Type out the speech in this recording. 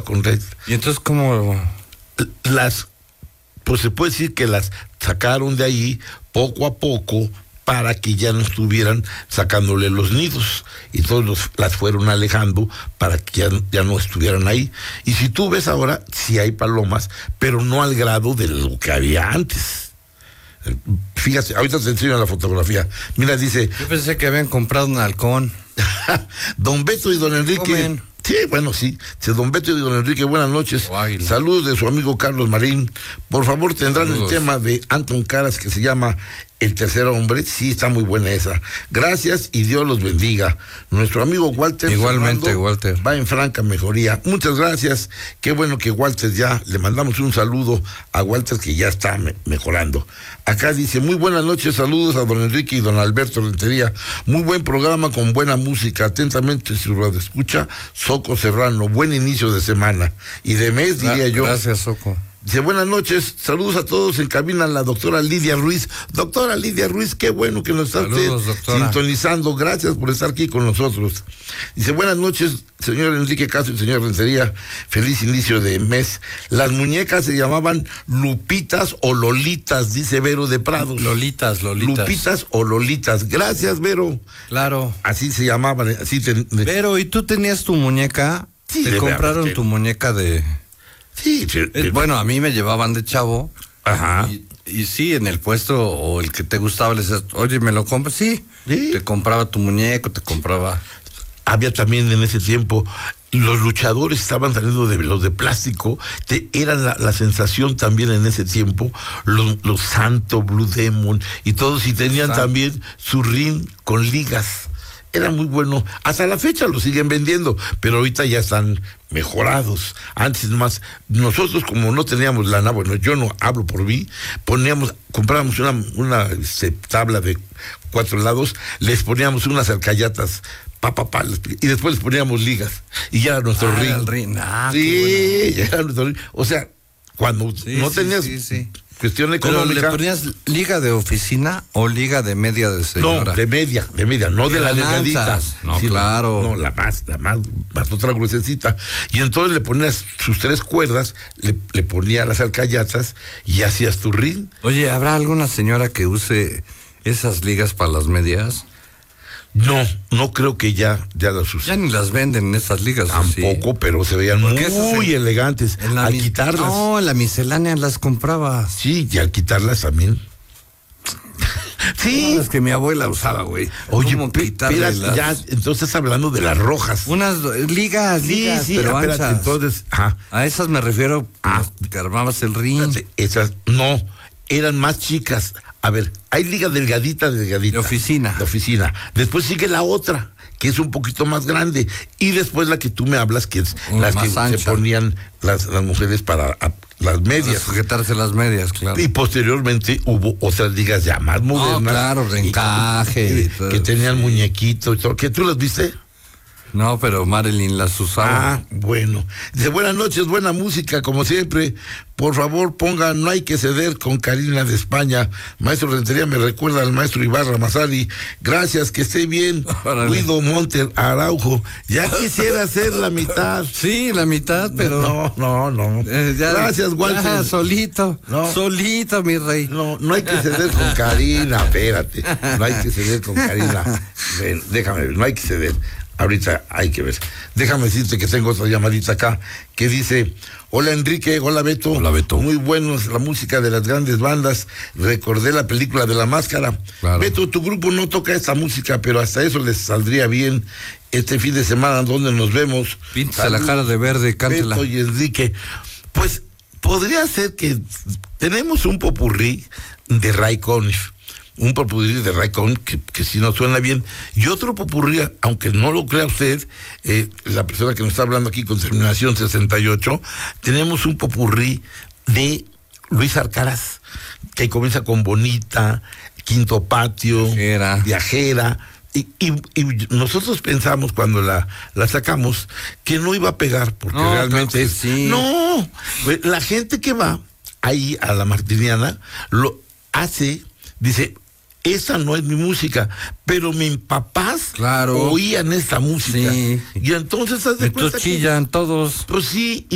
con red. ¿Y entonces cómo? Pues se puede decir que las sacaron de ahí poco a poco para que ya no estuvieran sacándole los nidos, y todos las fueron alejando para que ya no estuvieran ahí. Y si tú ves ahora, sí hay palomas, pero no al grado de lo que había antes. Fíjate, ahorita te enseño la fotografía. Mira, dice... Yo pensé que habían comprado un halcón. Don Beto y don Enrique... Comen. Sí, bueno, sí. Don Beto y don Enrique, buenas noches. Saludos de su amigo Carlos Marín. Por favor, tendrán el tema de Anton Karas que se llama El Tercer Hombre. Sí, está muy buena esa. Gracias y Dios los bendiga. Nuestro amigo Walter. Igualmente, Fernando, Walter. va en franca mejoría. Muchas gracias. Qué bueno que Walter ya, le mandamos un saludo a Walter que ya está mejorando. Acá dice, muy buenas noches, saludos a don Enrique y don Alberto Rentería. Muy buen programa con buena música. Atentamente, su radio escucha, Soco Serrano. Buen inicio de semana y de mes, diría yo. Gracias, Soco. Dice, buenas noches, saludos a todos, en cabina la doctora Lidia Ruiz. Doctora Lidia Ruiz, qué bueno que nos está sintonizando, gracias por estar aquí con nosotros. Dice, buenas noches, señor Enrique Castro y señor Rentería, feliz inicio de mes. Las muñecas se llamaban Lupitas o Lolitas, dice Vero de Prados. Lolitas. Lupitas o Lolitas, gracias, Vero. Claro. Así se llamaban, así Vero, ¿y tú tenías tu muñeca? Sí, ¿te compraron tu muñeca de...? Sí, bueno, a mí me llevaban de chavo. Ajá. Y sí, en el puesto o el que te gustaba, le decías, oye, ¿me lo compras? Sí. Te compraba tu muñeco, te compraba. Había también en ese tiempo, los luchadores estaban saliendo de los de plástico, era la sensación también en ese tiempo, los Santo, Blue Demon y todos, y tenían también su ring con ligas. Era muy bueno, hasta la fecha lo siguen vendiendo, pero ahorita ya están mejorados. Antes más, nosotros como no teníamos lana, bueno, yo no hablo por mí, comprábamos una tabla de 4 lados, les poníamos unas alcayatas, y después les poníamos ligas, y ya era nuestro ring. El ring. Sí, ya era nuestro ring. O sea, cuando no tenías... cuestión económica. ¿Pero le ponías liga de oficina o liga de media de señora? No, de media, no de la delgadita. No, sí, claro. No, la más otra gruesecita. Y entonces le ponías sus 3 cuerdas, le ponías las alcayatas y hacías tu ring. Oye, ¿habrá alguna señora que use esas ligas para las medias? No creo que ya las usen. Ya ni las venden en esas ligas. Tampoco, ¿sí? Pero se veían muy elegantes. Al quitarlas. No, en la miscelánea las comprabas. Sí, y al quitarlas también. Sí. Es que mi abuela usaba, güey. Oye, espera, ya, entonces estás hablando de las rojas. Unas ligas, pero espérate, anchas. Entonces, a esas me refiero, que armabas el ring. Espérate, esas, no, eran más chicas. A ver, hay liga delgadita. De oficina. Después sigue la otra, que es un poquito más grande. Y después la que tú me hablas, que es las que ancha. Se ponían las mujeres para las medias. Para sujetarse las medias, claro. Y posteriormente hubo otras ligas ya más modernas. Claro, reencaje. Que tenían muñequitos y todo. ¿Que tú las viste? No, pero Marilyn las usaba. Ah, bueno. Dice, buenas noches, buena música, como siempre. Por favor, ponga No hay que ceder con Karina de España. Maestro Rentería me recuerda al maestro Ibarra Mazari. Gracias, que esté bien. Guido Monter Araujo. Ya quisiera hacer la mitad. Sí, la mitad, pero... No. Gracias, Walter. Solito, mi rey. No hay que ceder con Karina, espérate. No hay que ceder con Karina. Ven, déjame ver, no hay que ceder. Ahorita hay que ver. Déjame decirte que tengo otra llamadita acá que dice, hola Enrique, hola Beto. Hola Beto. Muy buenos la música de las grandes bandas. Recordé la película de La Máscara. Claro. Beto, tu grupo no toca esta música, pero hasta eso les saldría bien este fin de semana donde nos vemos. Píntase la cara de verde, cántela. Beto y Enrique. Pues podría ser que tenemos un popurrí de Ray Conniff. Un popurrí de Ray Conniff que si no suena bien, y otro popurrí, aunque no lo crea usted, la persona que nos está hablando aquí con terminación 68, tenemos un popurrí de Luis Arcaraz, que comienza con Bonita, Quinto Patio, Viajera, y nosotros pensamos cuando la sacamos que no iba a pegar, porque realmente no, la gente que va ahí a la Martiniana lo hace, dice, esa no es mi música, pero mis papás oían esta música. Sí. Y entonces haz de cuenta chillan todos. Pues sí, y